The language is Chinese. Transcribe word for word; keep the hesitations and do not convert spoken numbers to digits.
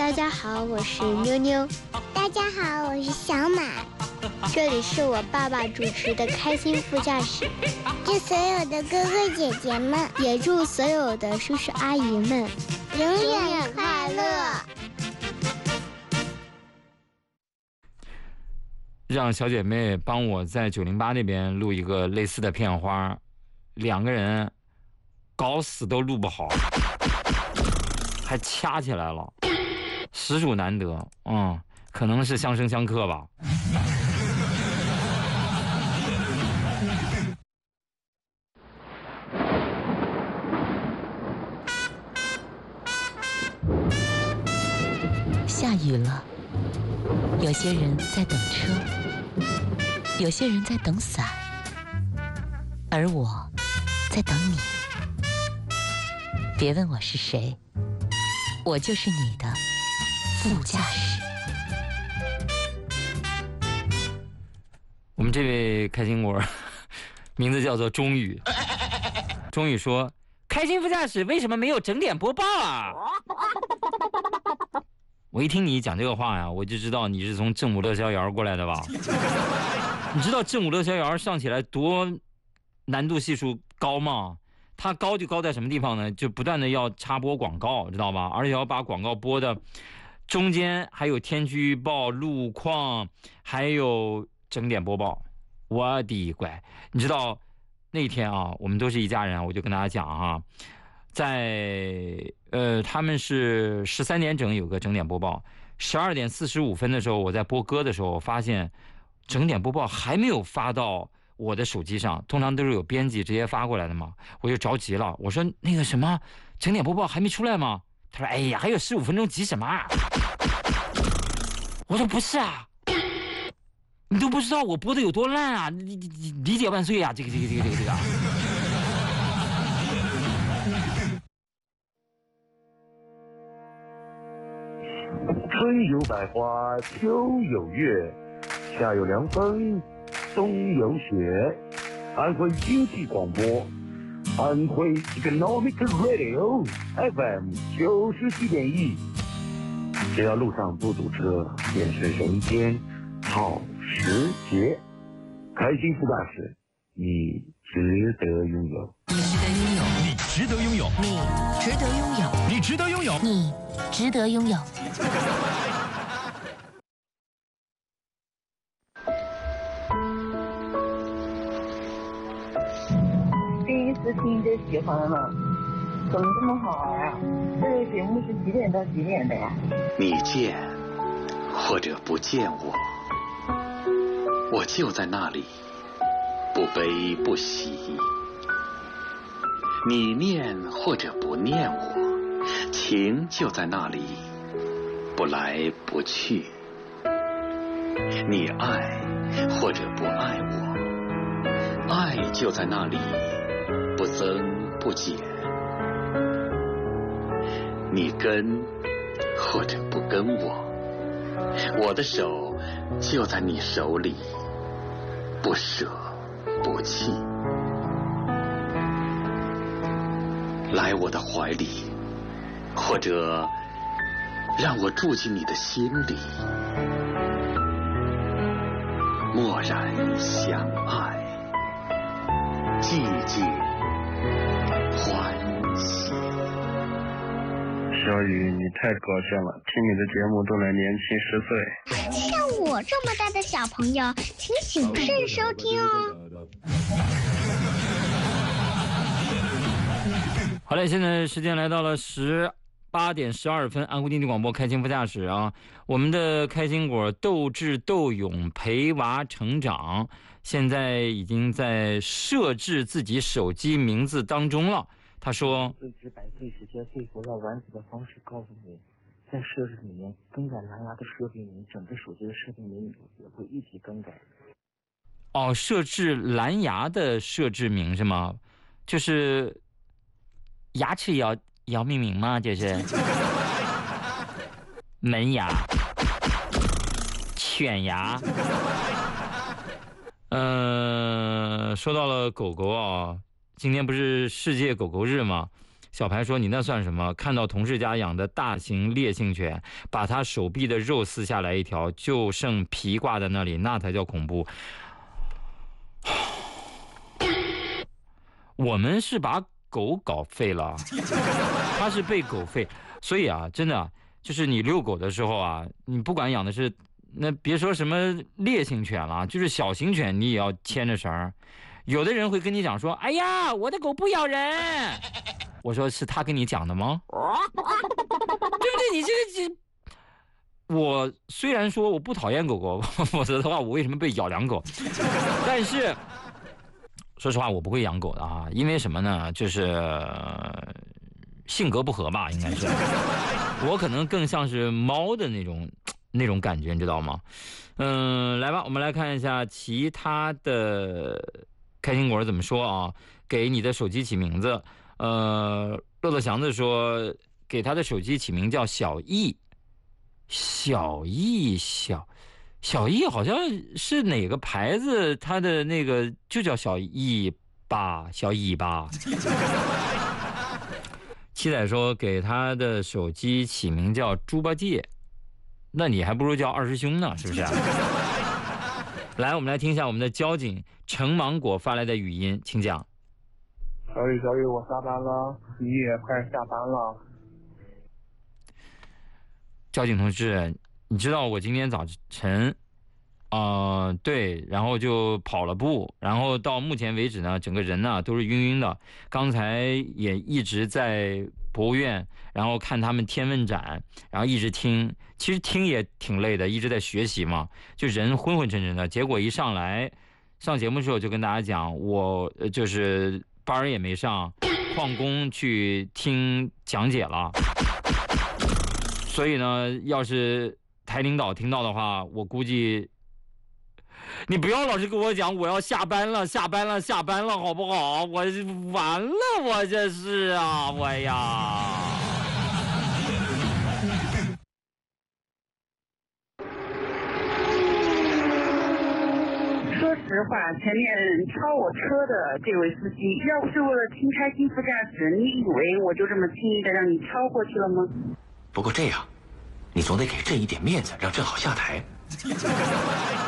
大家好，我是妞妞。 大家好，我是小马。 这里是我爸爸主持的开心副驾驶。 祝所有的哥哥姐姐们， 也祝所有的叔叔阿姨们永远快乐。 让小姐妹帮我在九零八那边录一个类似的片花，两个人搞死都录不好，还掐起来了，实属难得。嗯，可能是相生相克吧。 下雨了，有些人在等车，有些人在等伞，而我在等你。别问我是谁，我就是你的副驾驶。 我们这位开心果名字叫做钟宇。钟宇说：“开心副驾驶为什么没有整点播报啊？”我一听你讲这个话呀，我就知道你是从正午乐逍遥过来的吧？你知道正午乐逍遥上起来多难度系数高吗？它高就高在什么地方呢？就不断的要插播广告，知道吧？而且要把广告播的中间还有天气预报、路况，还有整点播报。我的乖，你知道那天啊，我们都是一家人，我就跟大家讲啊。在呃，他们是十三点整有个整点播报，十二点四十五分的时候，我在播歌的时候，我发现整点播报还没有发到我的手机上，通常都是有编辑直接发过来的嘛，我就着急了，我说那个什么，整点播报还没出来吗？他说：“哎呀，还有十五分钟，急什么啊？”我说：“不是啊，你都不知道我播的有多烂啊！你你你理解万岁啊！这个这个这个这个这个。” 春有百花，秋有月，夏有凉风，冬有雪。安徽经济广播，安徽 Economic Radio F M 九十七点一。只要路上不堵车，便是人间好时节。开心副驾驶，你值得拥有。 你值得拥有， 你值得拥有， 你值得拥有， 你值得拥有，你值得拥有。 第一次听就喜欢了，怎么这么好玩啊？这个节目是几点到几点的呀？ 你见或者不见我，我就在那里，不悲不喜。你念或者不念我，情就在那里，不来不去。你爱或者不爱我，爱就在那里，不增不减。你跟或者不跟我，我的手就在你手里，不舍不弃。来我的怀里，或者让我住进你的心里，默然相爱，寂静欢喜。 小雨，你太搞笑了，听你的节目都能年轻十岁。 像我这么大的小朋友，请谨慎收听哦。 好嘞，现在时间来到了十八点十二分，安徽经济广播开心副驾驶啊，我们的开心果斗智斗勇陪娃成长，现在已经在设置自己手机名字当中了。他说：“ 最直白、最直接、最不要丸子的方式告诉你，在设置里面更改蓝牙的设定名，整个手机的设定名也会一起更改。” 哦，设置蓝牙的设置名是吗？就是牙齿也要也要命名吗？这是门牙、犬牙。呃，说到了狗狗啊，今天不是世界狗狗日吗？ 小白说：“你那算什么？看到同事家养的大型烈性犬，把它手臂的肉撕下来一条，就剩皮挂在那里，那才叫恐怖。”我们是把狗搞废了，它是被狗废，所以啊，真的就是你遛狗的时候啊，你不管养的是那别说什么烈性犬了，就是小型犬，你也要牵着绳儿。有的人会跟你讲说：“哎呀，我的狗不咬人。”我说：“是他跟你讲的吗？”对不对？你这个，我虽然说我不讨厌狗狗，否则的话我为什么被咬两口？但是说实话，我不会养狗的啊，因为什么呢？就是性格不合吧，应该是。我可能更像是猫的那种那种感觉，你知道吗？嗯，来吧，我们来看一下其他的开心果怎么说啊？给你的手机起名字，呃，乐乐祥子说给他的手机起名叫小易，小易小小易好像是哪个牌子，他的那个就叫小易吧，小易吧。七仔说给他的手机起名叫猪八戒，那你还不如叫二师兄呢，是不是？来，我们来听一下我们的交警橙芒果发来的语音，请讲。 小雨，小雨，我下班了，你也快下班了。 交警同志，你知道我今天早晨，呃，对，然后就跑了步，然后到目前为止呢，整个人呢都是晕晕的。刚才也一直在博物院，然后看他们天问展，然后一直听，其实听也挺累的，一直在学习嘛，就人昏昏沉沉的。结果一上来上节目之后，就跟大家讲，我就是班儿也没上，旷工去听讲解了。所以呢，要是台领导听到的话，我估计你不要老是跟我讲我要下班了，下班了，下班了，好不好？我完了，我这是啊，我呀。 说实话，前面超我车的这位司机，要不是为了听开心副驾驶，你以为我就这么轻易的让你超过去了吗？ 不过这样，你总得给朕一点面子，让朕好下台。